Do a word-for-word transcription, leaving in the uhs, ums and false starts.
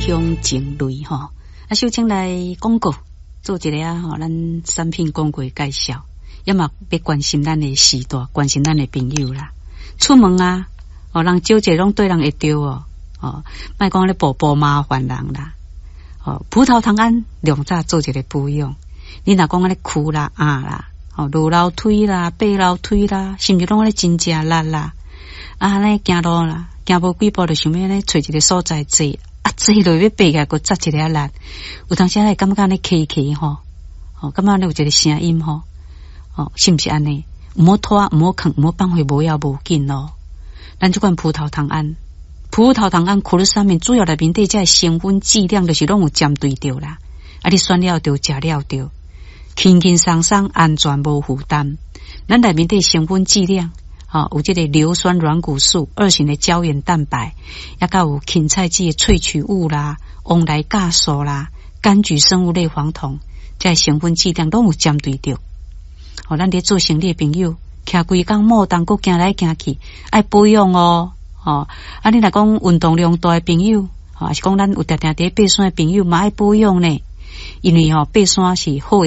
香情类吼。啊，首先来广告做一个啊吼，咱产品广告介绍，要么要关心咱的时代，关心咱的朋友啦。出门啊，哦，人少者拢对人会着哦，哦，莫讲咧步步麻烦人啦。哦，葡萄糖胺两早做一个补养，你若讲咧哭啦啊啦，哦，路楼梯啦、爬楼梯啦，甚至拢咧真正力啦，啊，咧行路啦，行无几步就想要咧找一个所在坐。啊，坐落要爬起来，佮扎一个力，有当时会感觉咧起起吼，哦，感觉咧有一个声音吼，哦，是毋是安尼？毋好拖，毋好囥，毋好放回无要无紧咯。咱即款葡萄糖胺，葡萄糖胺苦了上面主要内面底这成分剂量就是拢有针对着啦。啊，你选了着，食了着，轻轻松松，安全无负担。咱内面底成分剂量。哦，有这个硫酸软骨素、二型的胶原蛋白，也甲有芹菜籽的萃取物啦、翁来酵素啦、柑橘生物类黄酮，这成分剂量拢有针对着。哦，咱伫做生理的朋友，徛规工莫当阁行来行去，爱保养哦。哦，啊，你若讲运动量大的朋友，哦，还是讲咱有定定伫爬山的朋友嘛爱保养呢，因为吼、哦、爬山是好的。